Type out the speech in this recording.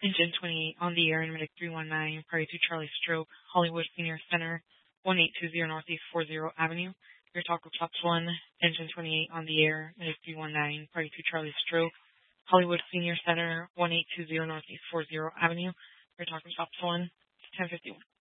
Engine 28 on the air in Medic 319, prior to Charlie Stroke, Hollywood Senior Center, 1820 Northeast 40 Avenue. Your talk with Tops 1, Engine 28 on the air, Medic 319, prior to Charlie Stroke, Hollywood Senior Center, 1820 Northeast 40 Avenue. Your talk with Tops 1, 1051.